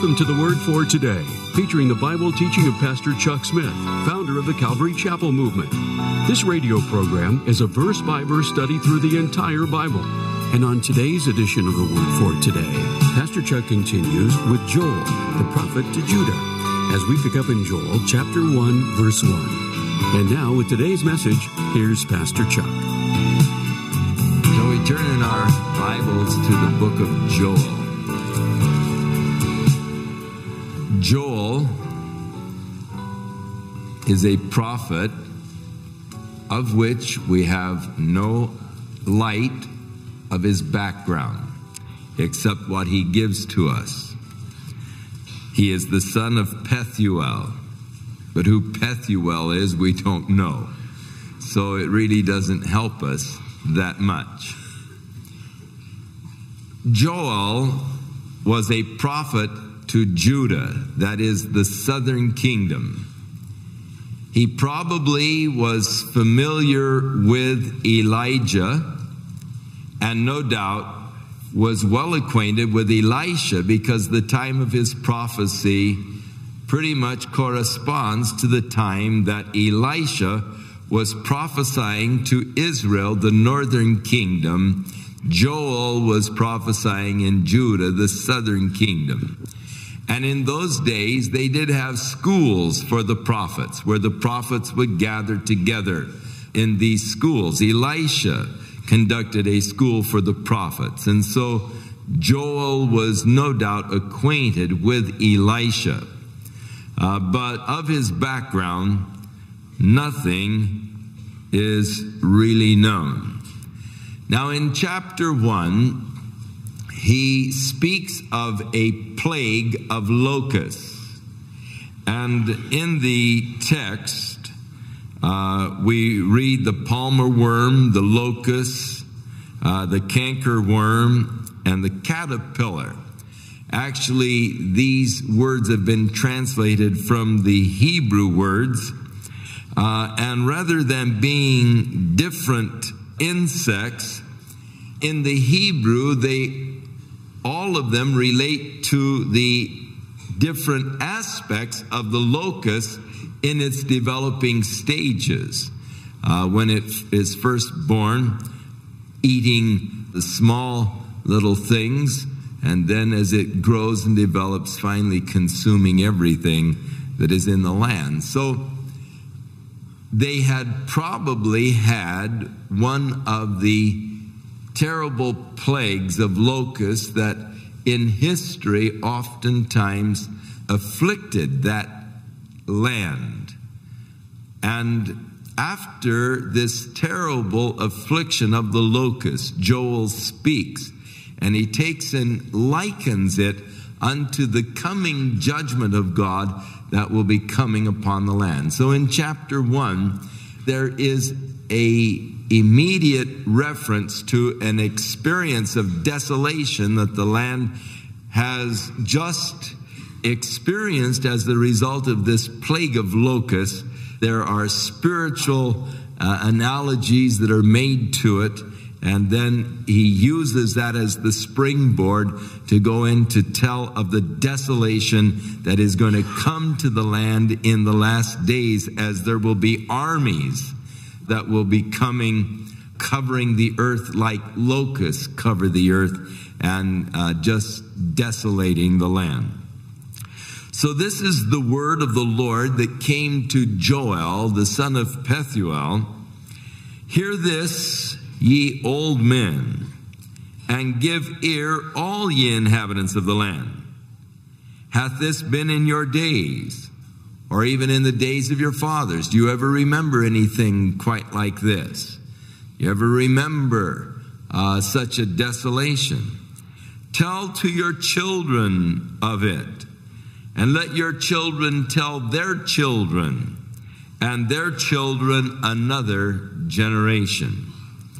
Welcome to the Word for Today, featuring the Bible teaching of Pastor Chuck Smith, founder of the Calvary Chapel Movement. This radio program is a verse-by-verse study through the entire Bible. And on today's edition of the Word for Today, Pastor Chuck continues with Joel, the prophet to Judah, as we pick up in Joel chapter 1, verse 1. And now, with today's message, here's Pastor Chuck. So we turn in our Bibles to the book of Joel. Joel is a prophet of which we have no light of his background except what he gives to us. He is the son of Pethuel, but who Pethuel is, we don't know. So it really doesn't help us that much. Joel was a prophet to Judah, that is the southern kingdom. He probably was familiar with Elijah and no doubt was well acquainted with Elisha, because the time of his prophecy pretty much corresponds to the time that Elisha was prophesying to Israel, the northern kingdom. Joel was prophesying in Judah, the southern kingdom. And in those days, they did have schools for the prophets, where the prophets would gather together in these schools. Elisha conducted a school for the prophets. And so Joel was no doubt acquainted with Elisha. But of his background, nothing is really known. Now in chapter 1, he speaks of a plague of locusts. And in the text, we read the palmer worm, the locust, the canker worm, and the caterpillar. Actually, these words have been translated from the Hebrew words. And rather than being different insects, in the Hebrew, all of them relate to the different aspects of the locust in its developing stages. When it is first born, eating the small little things, and then as it grows and develops, finally consuming everything that is in the land. So they had probably had one of the terrible plagues of locusts that in history oftentimes afflicted that land. And after this terrible affliction of the locust, Joel speaks, and he takes and likens it unto the coming judgment of God that will be coming upon the land. So in chapter 1, there is a immediate reference to an experience of desolation that the land has just experienced as the result of this plague of locusts. There are spiritual analogies that are made to it, and then he uses that as the springboard to go in to tell of the desolation that is going to come to the land in the last days, as there will be armies that will be coming, covering the earth like locusts cover the earth, and just desolating the land. So this is the word of the Lord that came to Joel, the son of Pethuel. Hear this, ye old men, and give ear, all ye inhabitants of the land. Hath this been in your days, or even in the days of your fathers? Do you ever remember anything quite like this? You ever remember such a desolation? Tell to your children of it, and let your children tell their children, and their children another generation.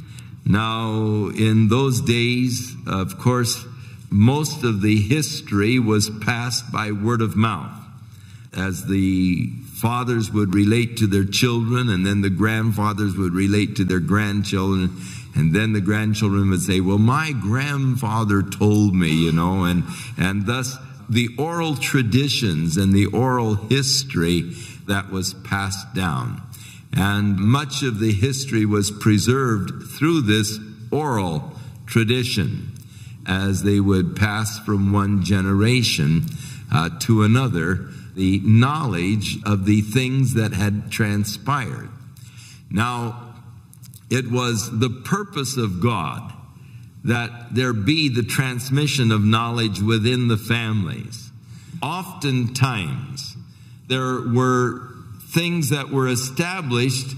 Now, in those days, of course, most of the history was passed by word of mouth, as the fathers would relate to their children, and then the grandfathers would relate to their grandchildren, and then the grandchildren would say, well, my grandfather told me, and thus the oral traditions and the oral history that was passed down. And much of the history was preserved through this oral tradition as they would pass from one generation to another the knowledge of the things that had transpired. Now, it was the purpose of God that there be the transmission of knowledge within the families. Oftentimes, there were things that were established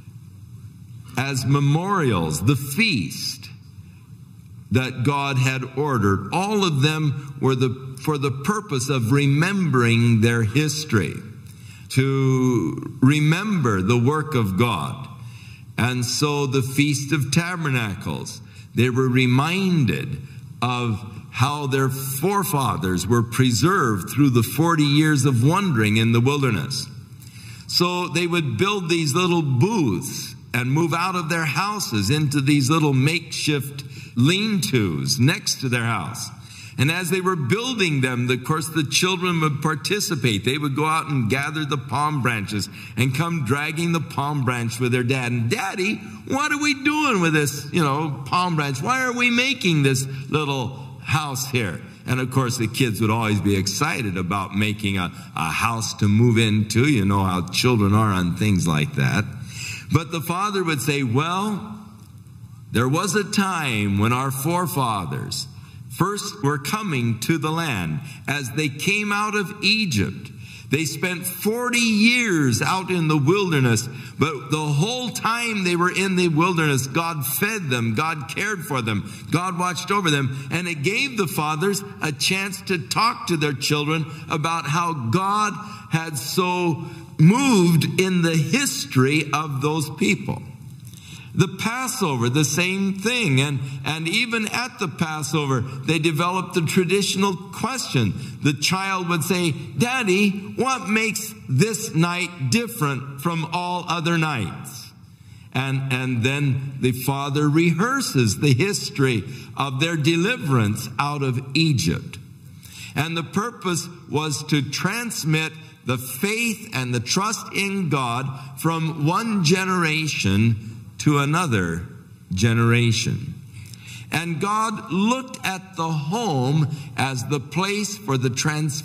as memorials, the feast that God had ordered. All of them were for the purpose of remembering their history, to remember the work of God. And so the Feast of Tabernacles, they were reminded of how their forefathers were preserved through the 40 years of wandering in the wilderness. So they would build these little booths and move out of their houses into these little makeshift lean-tos next to their house. And as they were building them, of course, the children would participate. They would go out and gather the palm branches and come dragging the palm branch with their dad. And, Daddy, what are we doing with this, palm branch? Why are we making this little house here? And, of course, the kids would always be excited about making a house to move into. You know how children are on things like that. But the father would say, well, there was a time when our forefathers first were coming to the land. As they came out of Egypt, they spent 40 years out in the wilderness, but the whole time they were in the wilderness, God fed them, God cared for them, God watched over them, and it gave the fathers a chance to talk to their children about how God had so moved in the history of those people. The Passover, the same thing. And even at the Passover, they developed the traditional question. The child would say, Daddy, what makes this night different from all other nights? And then the father rehearses the history of their deliverance out of Egypt. And the purpose was to transmit the faith and the trust in God from one generation to another generation. And God looked at the home as the place for the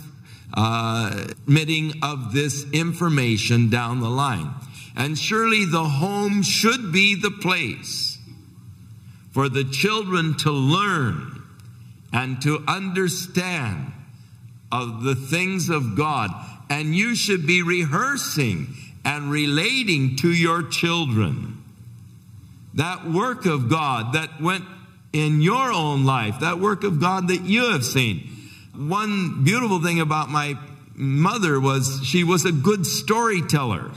transmitting of this information down the line. And surely the home should be the place for the children to learn and to understand of the things of God. And you should be rehearsing and relating to your children that work of God that went in your own life, that work of God that you have seen. One beautiful thing about my mother was she was a good storyteller.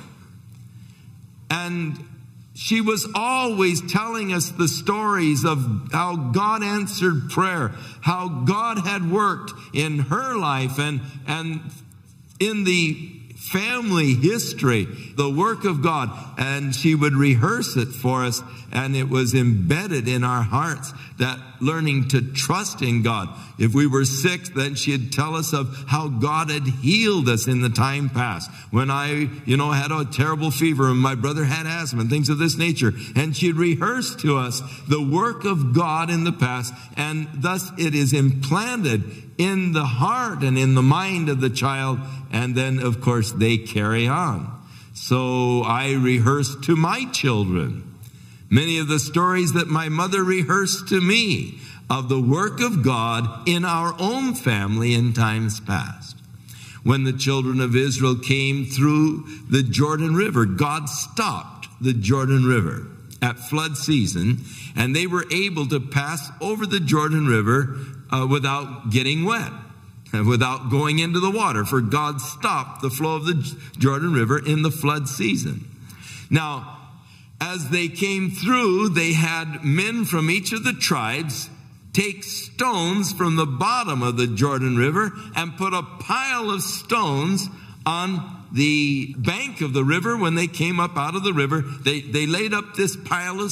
And she was always telling us the stories of how God answered prayer, how God had worked in her life and in the family history, the work of God. And she would rehearse it for us, and it was embedded in our hearts, that learning to trust in God. If we were sick, then she'd tell us of how God had healed us in the time past. When I, had a terrible fever and my brother had asthma and things of this nature. And she'd rehearse to us the work of God in the past. And thus it is implanted in the heart and in the mind of the child. And then, of course, they carry on. So I rehearse to my children many of the stories that my mother rehearsed to me of the work of God in our own family in times past. When the children of Israel came through the Jordan River, God stopped the Jordan River at flood season, and they were able to pass over the Jordan River without getting wet, without going into the water, for God stopped the flow of the Jordan River in the flood season. Now, as they came through, they had men from each of the tribes take stones from the bottom of the Jordan River and put a pile of stones on the bank of the river. When they came up out of the river, they laid up this pile of